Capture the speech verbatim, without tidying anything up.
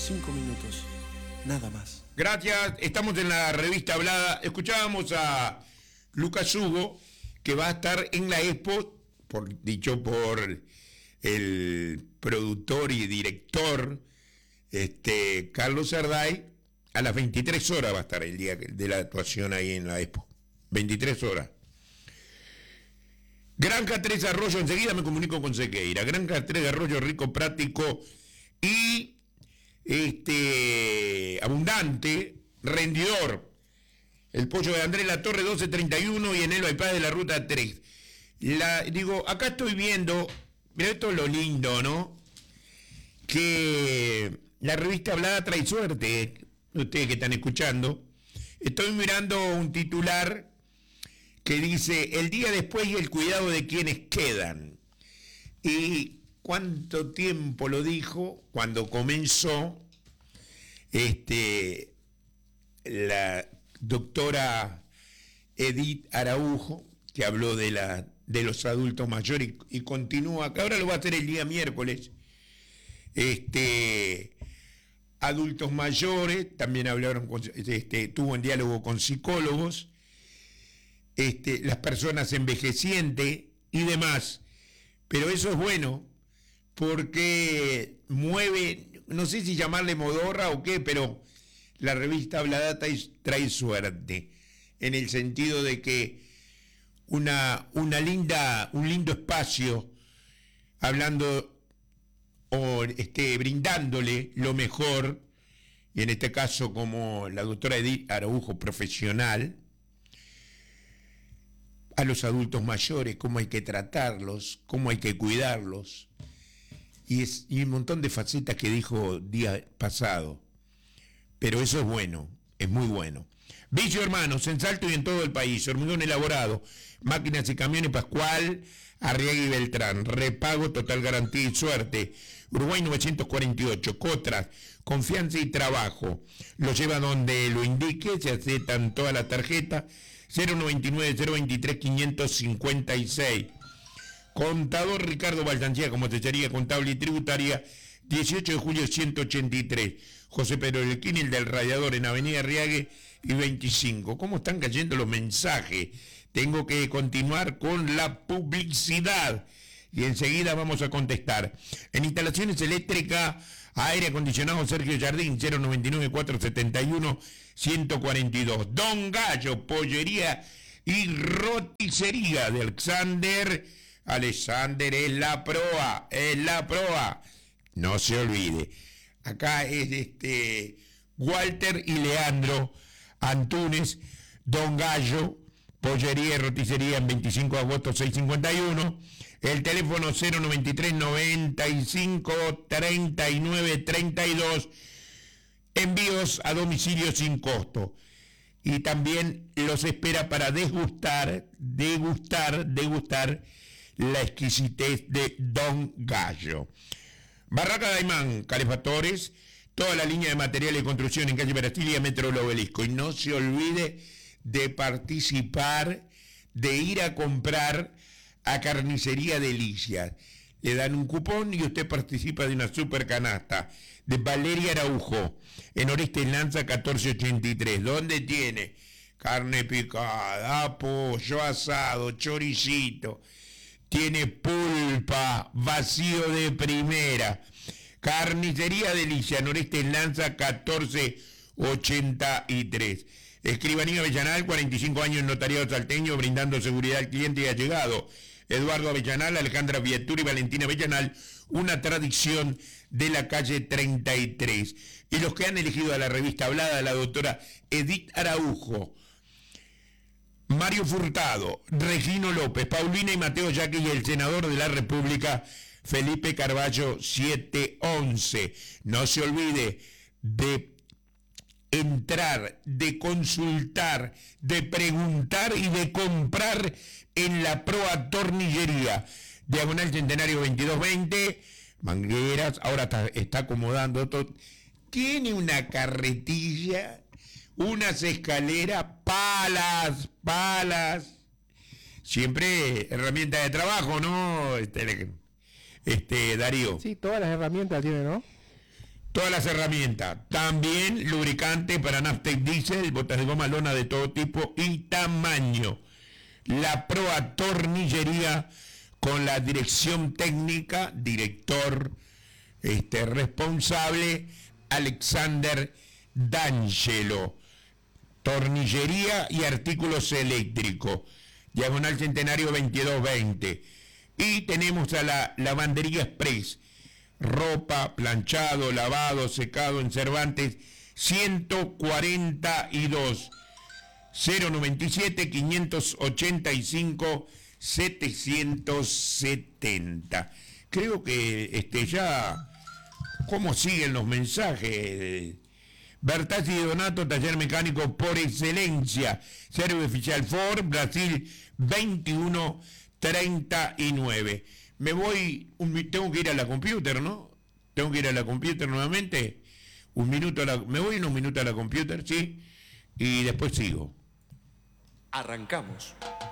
cinco minutos, nada más. Gracias, estamos en la revista Hablada. Escuchábamos a Lucas Hugo, que va a estar en la Expo, por, dicho por el productor y director este, Carlos Sarday, a las veintitrés horas va a estar el día de la actuación ahí en la Expo. veintitrés horas. Granja Tres Arroyos, enseguida me comunico con Sequeira. Granja Tres Arroyos, rico, práctico y este abundante, rendidor. El pollo de Andrés Latorre, doce treinta y uno, y en el bypass de la ruta tres. La, digo, acá estoy viendo, mira, esto es lo lindo, ¿no? Que la revista Hablada trae suerte, ustedes que están escuchando. Estoy mirando un titular que dice, el día después y el cuidado de quienes quedan. Y cuánto tiempo lo dijo cuando comenzó este, la doctora Edith Araujo, que habló de, la, de los adultos mayores y, y continúa, que ahora lo va a hacer el día miércoles, este, adultos mayores, también hablaron con, este, tuvo un diálogo con psicólogos, este, las personas envejecientes y demás, pero eso es bueno, porque mueve, no sé si llamarle modorra o qué, pero la revista Hablada trae, trae suerte, en el sentido de que una, una linda, un lindo espacio, hablando o este, brindándole lo mejor, y en este caso como la doctora Edith Araujo, profesional, a los adultos mayores, cómo hay que tratarlos, cómo hay que cuidarlos, y, es, y un montón de facetas que dijo día pasado. Pero eso es bueno, es muy bueno. Vicio Hermanos, en Salto y en todo el país, hormigón elaborado, máquinas y camiones Pascual, Arriaga y Beltrán, repago, total garantía y suerte. Uruguay novecientos cuarenta y ocho, Cotras, confianza y trabajo. Lo lleva donde lo indique, se aceptan todas las tarjetas. cero noventa y nueve, cero veintitrés, quinientos cincuenta y seis. Contador Ricardo Baldancía, como asesoría contable y tributaria, dieciocho de julio ciento ochenta y tres. José Pedro Lequín, el del Radiador, en Avenida Riague y veinticinco. ¿Cómo están cayendo los mensajes? Tengo que continuar con la publicidad y enseguida vamos a contestar. En instalaciones eléctricas, aire acondicionado Sergio Jardín, cero noventa y nueve, cuatrocientos setenta y uno, ciento cuarenta y dos. Don Gallo, pollería y roticería de Alexander. Alexander es la proa, es la proa. No se olvide. Acá es este Walter y Leandro Antunes, Don Gallo, pollería y roticería en veinticinco de agosto seiscientos cincuenta y uno. El teléfono cero noventa y tres, noventa y cinco, treinta y nueve, treinta y dos. Envíos a domicilio sin costo. Y también los espera para degustar, degustar, degustar la exquisitez de Don Gallo. Barraca Daimán, calefactores, toda la línea de materiales de construcción en calle Brastilia, Metro El Obelisco. Y no se olvide de participar, de ir a comprar a Carnicería Delicias. Le dan un cupón y usted participa de una super canasta de Valeria Araujo, en Oreste Lanza catorce ochenta y tres, donde tiene carne picada, pollo asado, choricito, tiene pulpa, vacío de primera. Carnicería Delicia, Noreste Lanza catorce ochenta y tres. Escribanía Avellanal, cuarenta y cinco años en notariado salteño, brindando seguridad al cliente y allegado. Eduardo Avellanal, Alejandra Viatura y Valentina Avellanal, una tradición de la calle treinta y tres. Y los que han elegido a la revista Hablada, la doctora Edith Araujo, Mario Furtado, Regino López, Paulina y Mateo Yaque y el senador de la República, Felipe Carballo setecientos once. No se olvide de entrar, de consultar, de preguntar y de comprar en la Proa Tornillería. Diagonal Centenario veintidós veinte, Mangueras, ahora está, está acomodando todo. Tiene una carretilla, unas escaleras, palas, palas, siempre herramientas de trabajo, ¿no? Este, este Darío. Sí, todas las herramientas tiene, ¿no? Todas las herramientas. También lubricante para nafta y diésel, botas de goma, lona de todo tipo y tamaño. La proa tornillería con la dirección técnica, director este, responsable, Alexander D'Angelo. Tornillería y artículos eléctricos. Diagonal Centenario veintidós veinte. Y tenemos a la Lavandería Express. Ropa, planchado, lavado, secado en Cervantes ciento cuarenta y dos. cero noventa y siete, quinientos ochenta y cinco, setecientos setenta. Creo que este ya... ¿Cómo siguen los mensajes? Bertazzi y Donato, taller mecánico por excelencia. Servicio oficial Ford, Brasil veintiuno treinta y nueve. Me voy, un, tengo que ir a la computer, ¿no? Tengo que ir a la computer nuevamente. Un minuto a la, me voy unos minutos a la computer, ¿sí? Y después sigo. Arrancamos.